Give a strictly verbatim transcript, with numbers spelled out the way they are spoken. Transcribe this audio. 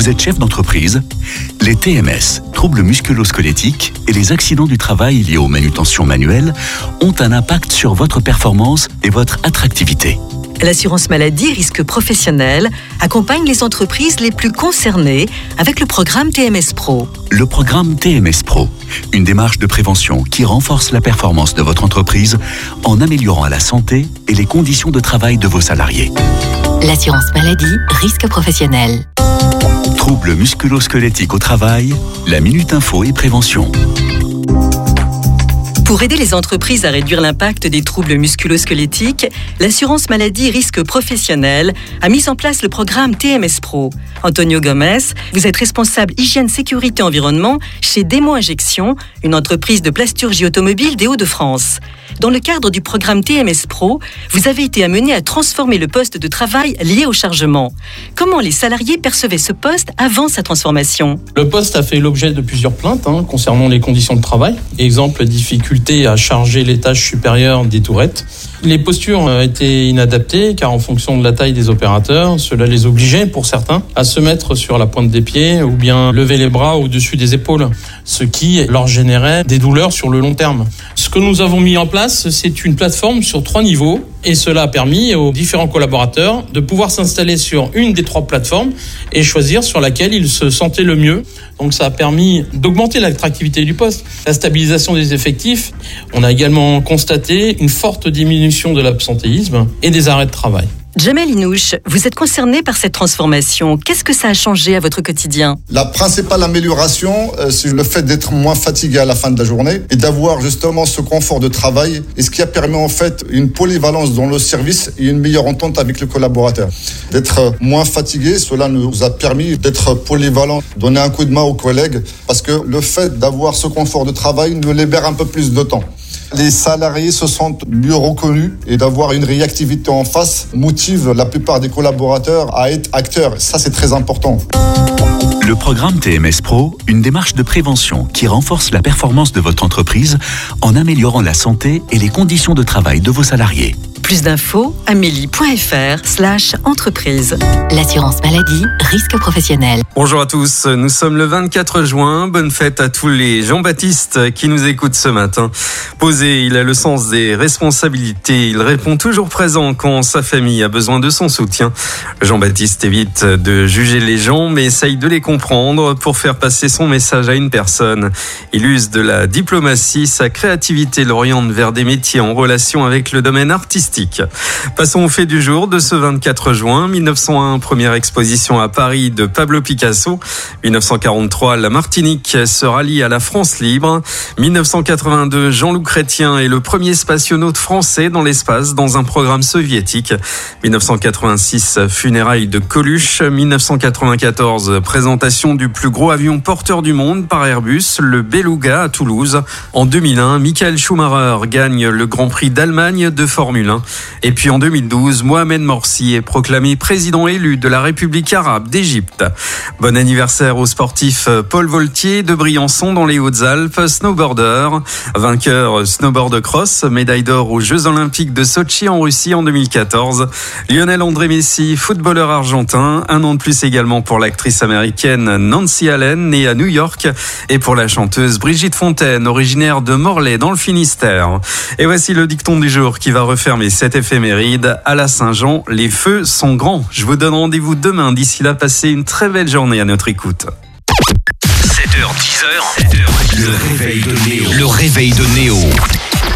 Vous êtes chef d'entreprise? Les T M S, troubles musculo-squelettiques et les accidents du travail liés aux manutentions manuelles ont un impact sur votre performance et votre attractivité. L'assurance maladie risque professionnel accompagne les entreprises les plus concernées avec le programme T M S Pro. Le programme T M S Pro, une démarche de prévention qui renforce la performance de votre entreprise en améliorant la santé et les conditions de travail de vos salariés. L'assurance maladie, risque professionnel. Troubles musculo-squelettiques au travail, la Minute Info et Prévention. Pour aider les entreprises à réduire l'impact des troubles musculo-squelettiques, l'assurance maladie risque professionnel a mis en place le programme T M S Pro. Antonio Gomez, vous êtes responsable hygiène, sécurité, environnement chez Demo Injection, une entreprise de plasturgie automobile des Hauts-de-France. Dans le cadre du programme T M S Pro, vous avez été amené à transformer le poste de travail lié au chargement. Comment les salariés percevaient ce poste avant sa transformation? Le poste a fait l'objet de plusieurs plaintes hein, concernant les conditions de travail. Exemple, difficulté à charger les tâches supérieures des tourettes. Les postures étaient inadaptées car en fonction de la taille des opérateurs, cela les obligeait pour certains à se mettre sur la pointe des pieds ou bien lever les bras au-dessus des épaules, ce qui leur générait des douleurs sur le long terme. Ce que nous avons mis en place, c'est une plateforme sur trois niveaux et cela a permis aux différents collaborateurs de pouvoir s'installer sur une des trois plateformes et choisir sur laquelle ils se sentaient le mieux. Donc ça a permis d'augmenter l'attractivité du poste, la stabilisation des effectifs. On a également constaté une forte diminution de l'absentéisme et des arrêts de travail. Jamel Inouche, vous êtes concerné par cette transformation. Qu'est-ce que ça a changé à votre quotidien? La principale amélioration, euh, c'est le fait d'être moins fatigué à la fin de la journée et d'avoir justement ce confort de travail, et ce qui a permis en fait une polyvalence dans le service et une meilleure entente avec le collaborateur. D'être moins fatigué, cela nous a permis d'être polyvalent, donner un coup de main aux collègues, parce que le fait d'avoir ce confort de travail nous libère un peu plus de temps. Les salariés se sentent mieux reconnus et d'avoir une réactivité en face motive la plupart des collaborateurs à être acteurs. Ça, c'est très important. Le programme T M S Pro, une démarche de prévention qui renforce la performance de votre entreprise en améliorant la santé et les conditions de travail de vos salariés. Plus d'infos, amélie.fr slash entreprise. L'assurance maladie, risque professionnel. Bonjour à tous, nous sommes le vingt-quatre juin. Bonne fête à tous les Jean-Baptiste qui nous écoutent ce matin. Posé, il a le sens des responsabilités. Il répond toujours présent quand sa famille a besoin de son soutien. Jean-Baptiste évite de juger les gens, mais essaye de les comprendre pour faire passer son message à une personne. Il use de la diplomatie, sa créativité l'oriente vers des métiers en relation avec le domaine artistique. Passons au fait du jour de ce vingt-quatre juin. mille neuf cent un, première exposition à Paris de Pablo Picasso. mille neuf cent quarante-trois, la Martinique se rallie à la France libre. mille neuf cent quatre-vingt-deux, Jean-Loup Chrétien est le premier spationaute français dans l'espace dans un programme soviétique. mille neuf cent quatre-vingt-six, funérailles de Coluche. mille neuf cent quatre-vingt-quatorze, présentation du plus gros avion porteur du monde par Airbus, le Beluga à Toulouse. En deux mille un, Michael Schumacher gagne le Grand Prix d'Allemagne de Formule un. Et puis en deux mille douze, Mohamed Morsi est proclamé président élu de la République arabe d'Égypte. Bon anniversaire au sportif Paul Voltier de Briançon dans les Hautes-Alpes, snowboarder, vainqueur snowboard cross, médaille d'or aux Jeux Olympiques de Sotchi en Russie en deux mille quatorze. Lionel André Messi, footballeur argentin, un an de plus également pour l'actrice américaine Nancy Allen, née à New York, et pour la chanteuse Brigitte Fontaine, originaire de Morlaix dans le Finistère. Et voici le dicton du jour qui va refermer cette éphéméride. À la Saint-Jean, les feux sont grands. Je vous donne rendez-vous demain. D'ici là, passez une très belle journée à notre écoute. sept heures dix, le réveil de Néo. Le réveil de Néo.